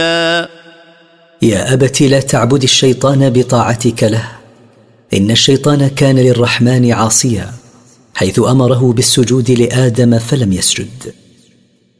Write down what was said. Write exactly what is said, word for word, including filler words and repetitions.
يا أبت لا تعبد الشيطان بطاعتك له، إن الشيطان كان للرحمن عاصيا، حيث أمره بالسجود لآدم فلم يسجد.